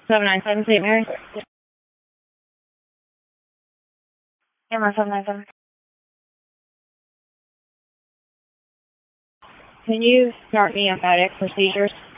797 St. Mary. Camera 797. Can you start me on cardiac procedures?